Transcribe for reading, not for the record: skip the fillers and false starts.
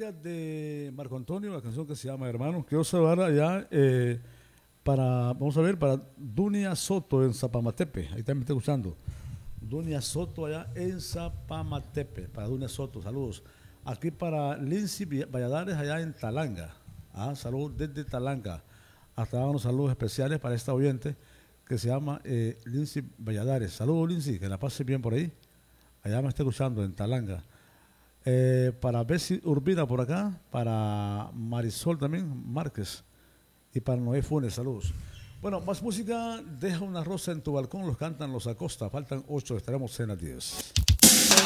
música de Marco Antonio, la canción que se llama Hermanos. Quiero saludar allá vamos a ver, para Dunia Soto en Zapamatepe. Ahí también me está escuchando. Dunia Soto allá en Zapamatepe. Para Dunia Soto, saludos. Aquí para Lindsay Valladares allá en Talanga. Saludos desde Talanga. Hasta ahora unos saludos especiales para esta oyente que se llama Lindsay Valladares. Saludos, Lindsay, que la pase bien por ahí. Allá me está escuchando en Talanga. Para Bessie Urbina por acá, para Marisol también, Márquez, y para Noé Funes, saludos. Bueno, más música, deja una rosa en tu balcón, los cantan los Acosta, faltan 8, estaremos en las 10.